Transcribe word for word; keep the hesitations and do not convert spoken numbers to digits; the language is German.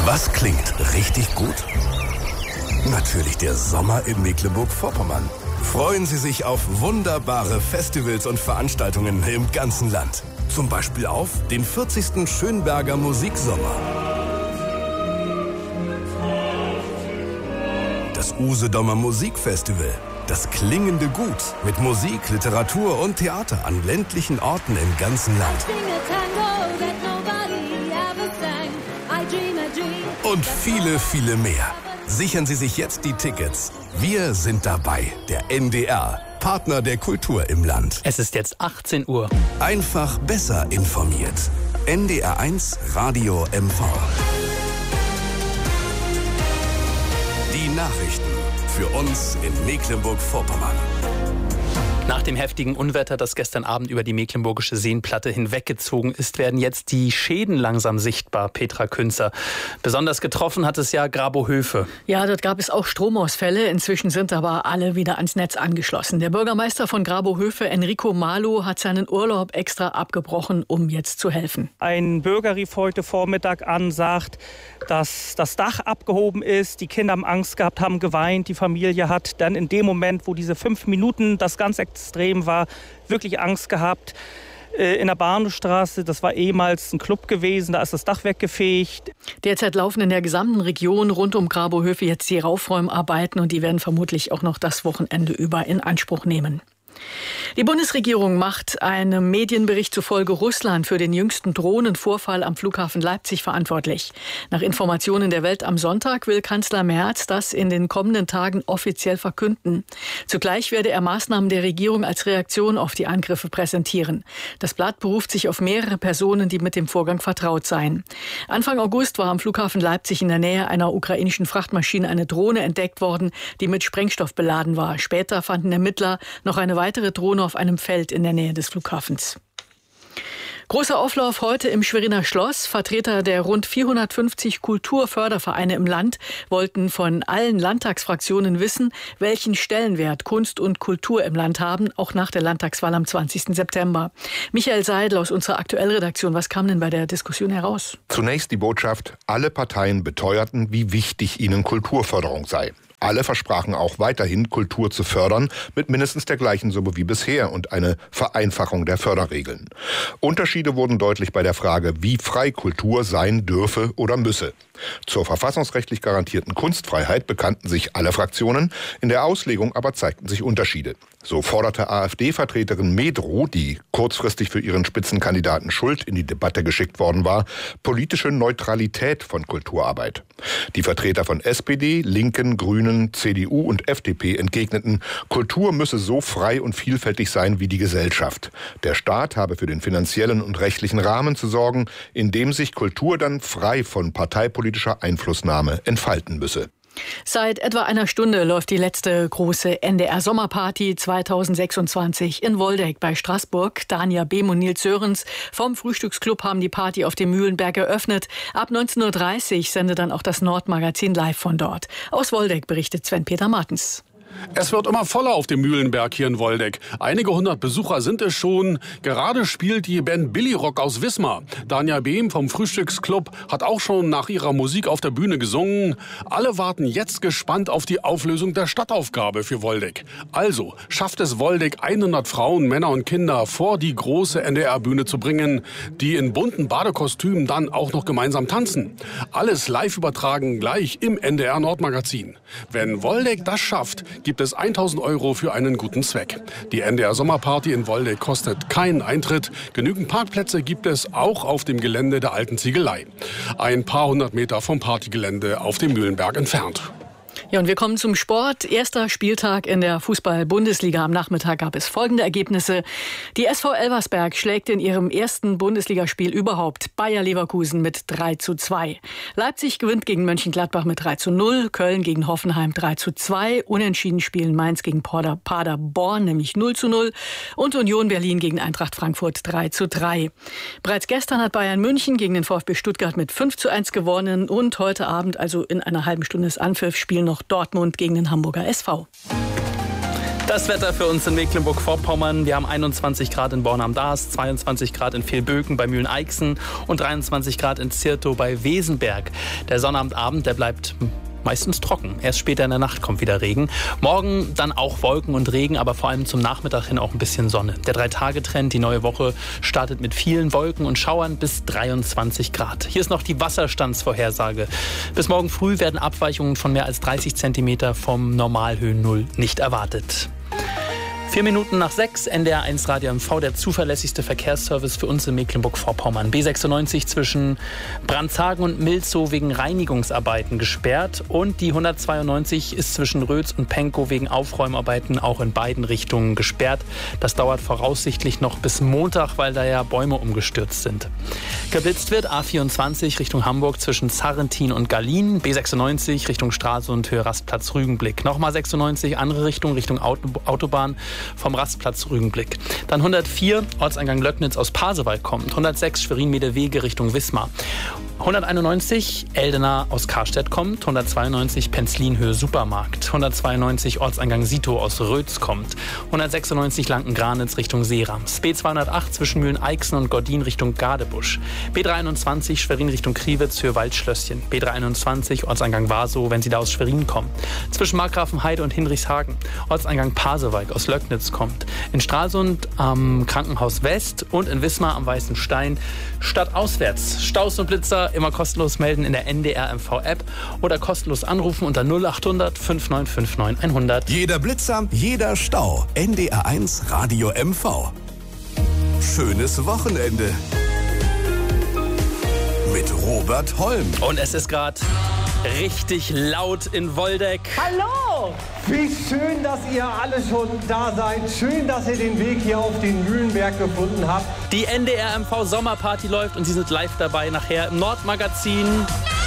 Was klingt richtig gut? Natürlich der Sommer in Mecklenburg-Vorpommern. Freuen Sie sich auf wunderbare Festivals und Veranstaltungen im ganzen Land. Zum Beispiel auf den vierzigsten Schönberger Musiksommer. Das Usedomer Musikfestival. Das klingende Gut mit Musik, Literatur und Theater an ländlichen Orten im ganzen Land. Und viele, viele mehr. Sichern Sie sich jetzt die Tickets. Wir sind dabei, der N D R, Partner der Kultur im Land. Es ist jetzt achtzehn Uhr. Einfach besser informiert. N D R eins Radio M V. Die Nachrichten für uns in Mecklenburg-Vorpommern. Nach dem heftigen Unwetter, das gestern Abend über die mecklenburgische Seenplatte hinweggezogen ist, werden jetzt die Schäden langsam sichtbar, Petra Künzer. Besonders getroffen hat es ja Grabohöfe. Ja, dort gab es auch Stromausfälle. Inzwischen sind aber alle wieder ans Netz angeschlossen. Der Bürgermeister von Grabohöfe, Enrico Malo, hat seinen Urlaub extra abgebrochen, um jetzt zu helfen. Ein Bürger rief heute Vormittag an, sagt, dass das Dach abgehoben ist. Die Kinder haben Angst gehabt, haben geweint. Die Familie hat dann in dem Moment, wo diese fünf Minuten das ganz extrem war, wirklich Angst gehabt. In der Bahnhofstraße, das war ehemals ein Club gewesen, da ist das Dach weggefegt. Derzeit laufen in der gesamten Region rund um Grabohöfe jetzt die Raufräumarbeiten und die werden vermutlich auch noch das Wochenende über in Anspruch nehmen. Die Bundesregierung macht einem Medienbericht zufolge Russland für den jüngsten Drohnenvorfall am Flughafen Leipzig verantwortlich. Nach Informationen der Welt am Sonntag will Kanzler Merz das in den kommenden Tagen offiziell verkünden. Zugleich werde er Maßnahmen der Regierung als Reaktion auf die Angriffe präsentieren. Das Blatt beruft sich auf mehrere Personen, die mit dem Vorgang vertraut seien. Anfang August war am Flughafen Leipzig in der Nähe einer ukrainischen Frachtmaschine eine Drohne entdeckt worden, die mit Sprengstoff beladen war. Später fanden Ermittler noch eine weitere Drohne auf einem Feld in der Nähe des Flughafens. Großer Auflauf heute im Schweriner Schloss. Vertreter der rund vierhundertfünfzig Kulturfördervereine im Land wollten von allen Landtagsfraktionen wissen, welchen Stellenwert Kunst und Kultur im Land haben, auch nach der Landtagswahl am zwanzigsten September. Michael Seidel aus unserer Aktuellredaktion, was kam denn bei der Diskussion heraus? Zunächst die Botschaft, alle Parteien beteuerten, wie wichtig ihnen Kulturförderung sei. Alle versprachen auch weiterhin, Kultur zu fördern, mit mindestens der gleichen Summe wie bisher und eine Vereinfachung der Förderregeln. Unterschiede wurden deutlich bei der Frage, wie frei Kultur sein dürfe oder müsse. Zur verfassungsrechtlich garantierten Kunstfreiheit bekannten sich alle Fraktionen, in der Auslegung aber zeigten sich Unterschiede. So forderte AfD-Vertreterin Medrow, die kurzfristig für ihren Spitzenkandidaten Schult in die Debatte geschickt worden war, politische Neutralität von Kulturarbeit. Die Vertreter von S P D, Linken, Grünen, C D U und F D P entgegneten, Kultur müsse so frei und vielfältig sein wie die Gesellschaft. Der Staat habe für den finanziellen und rechtlichen Rahmen zu sorgen, in dem sich Kultur dann frei von parteipolitischer Einflussnahme entfalten müsse. Seit etwa einer Stunde läuft die letzte große N D R-Sommerparty zweitausendsechsundzwanzig in Woldeck bei Straßburg. Dania Behm und Nils Sörens vom Frühstücksclub haben die Party auf dem Mühlenberg eröffnet. Ab neunzehn Uhr dreißig sendet dann auch das Nordmagazin live von dort. Aus Woldeck berichtet Sven-Peter Martens. Es wird immer voller auf dem Mühlenberg hier in Woldeck. Einige hundert Besucher sind es schon. Gerade spielt die Band Billy Rock aus Wismar. Dania Behm vom Frühstücksclub hat auch schon nach ihrer Musik auf der Bühne gesungen. Alle warten jetzt gespannt auf die Auflösung der Stadtaufgabe für Woldeck. Also schafft es Woldeck, hundert Frauen, Männer und Kinder vor die große N D R-Bühne zu bringen, die in bunten Badekostümen dann auch noch gemeinsam tanzen. Alles live übertragen gleich im N D R-Nordmagazin. Wenn Woldeck das schafft, gibt es tausend Euro für einen guten Zweck. Die N D R-Sommerparty in Woldeck kostet keinen Eintritt. Genügend Parkplätze gibt es auch auf dem Gelände der alten Ziegelei. Ein paar hundert Meter vom Partygelände auf dem Mühlenberg entfernt. Ja, und wir kommen zum Sport. Erster Spieltag in der Fußball-Bundesliga. Am Nachmittag gab es folgende Ergebnisse. Die S V Elversberg schlägt in ihrem ersten Bundesligaspiel überhaupt Bayer Leverkusen mit drei zu zwei. Leipzig gewinnt gegen Mönchengladbach mit drei zu null. Köln gegen Hoffenheim drei zu zwei. Unentschieden spielen Mainz gegen Paderborn, nämlich null zu null. Und Union Berlin gegen Eintracht Frankfurt drei zu drei. Bereits gestern hat Bayern München gegen den VfB Stuttgart mit fünf zu eins gewonnen. Und heute Abend, also in einer halben Stunde des Anpfiffs, spielen noch Dortmund gegen den Hamburger S V. Das Wetter für uns in Mecklenburg-Vorpommern. Wir haben einundzwanzig Grad in Born am Darß, zweiundzwanzig Grad in Vilböken bei Mühlen-Eichsen und dreiundzwanzig Grad in Zirtow bei Wesenberg. Der Sonnabendabend, der bleibt meistens trocken. Erst später in der Nacht kommt wieder Regen. Morgen dann auch Wolken und Regen, aber vor allem zum Nachmittag hin auch ein bisschen Sonne. Der Drei-Tage-Trend, die neue Woche, startet mit vielen Wolken und Schauern bis dreiundzwanzig Grad. Hier ist noch die Wasserstandsvorhersage. Bis morgen früh werden Abweichungen von mehr als dreißig Zentimeter vom Normalhöhennull nicht erwartet. Vier Minuten nach sechs, N D R eins Radio M V, der zuverlässigste Verkehrsservice für uns in Mecklenburg-Vorpommern. B sechsundneunzig zwischen Brandzagen und Milzow wegen Reinigungsarbeiten gesperrt und die hundertzweiundneunzig ist zwischen Rötz und Pankow wegen Aufräumarbeiten auch in beiden Richtungen gesperrt. Das dauert voraussichtlich noch bis Montag, weil da ja Bäume umgestürzt sind. Geblitzt wird A vierundzwanzig Richtung Hamburg zwischen Sarrentin und Gallien, B sechsundneunzig Richtung Stralsund, Höhe Rastplatz Rügenblick. Nochmal sechsundneunzig, andere Richtung, Richtung Autobahn vom Rastplatz Rügenblick. Dann hundertvier, Ortseingang Löcknitz aus Pasewalk kommt. hundertsechs, Schwerin-Mede-Wege Richtung Wismar. hunderteinundneunzig, Eldena aus Karstedt kommt. hundertzweiundneunzig, Penzlin-Höhe Supermarkt. hundertzweiundneunzig, Ortseingang Sito aus Rötz kommt. hundertsechsundneunzig, Lanken-Granitz Richtung Seerams. B zweihundertacht, zwischen Mühlen-Eichsen und Gordin Richtung Gadebusch. B dreihunderteinundzwanzig, Schwerin Richtung Kriwitz, Höhe Waldschlösschen. B dreihunderteinundzwanzig, Ortseingang Warsow, wenn Sie da aus Schwerin kommen. Zwischen Markgrafenheide und Hinrichshagen. Ortseingang Pasewalk aus Löcknitz kommt. In Stralsund am Krankenhaus West und in Wismar am Weißen Stein stadtauswärts. Staus und Blitzer immer kostenlos melden in der N D R M V App oder kostenlos anrufen unter null achthundert fünfundneunzig fünfundneunzig hundert. Jeder Blitzer, jeder Stau. N D R eins Radio M V. Schönes Wochenende. Mit Robert Holm. Und es ist gerade richtig laut in Woldeck. Hallo! Wie schön, dass ihr alle schon da seid. Schön, dass ihr den Weg hier auf den Mühlenberg gefunden habt. Die N D R M V Sommerparty läuft und Sie sind live dabei nachher im Nordmagazin.